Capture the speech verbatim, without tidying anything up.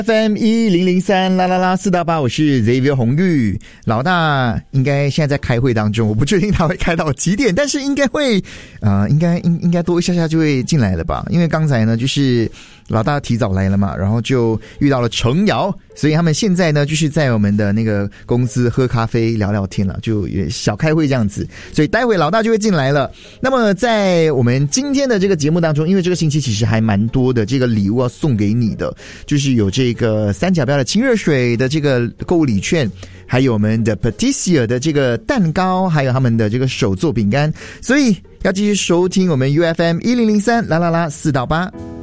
F M 一零零三啦啦啦四到八，我是 Xavier 红玉。老大应该现在在开会当中，我不确定他会开到几点，但是应该会，呃，应该应应该多一下下就会进来了吧？因为刚才呢，就是老大提早来了嘛，然后就遇到了程瑶，所以他们现在呢就是在我们的那个公司喝咖啡聊聊天了，就也小开会这样子。所以待会老大就会进来了。那么在我们今天的这个节目当中，因为这个星期其实还蛮多的这个礼物要送给你的，就是有这个三角标的清热水的这个购物礼券，还有我们的 Patissier 的这个蛋糕，还有他们的这个手做饼干，所以要继续收听我们 U F M 一零零三啦啦啦四到八。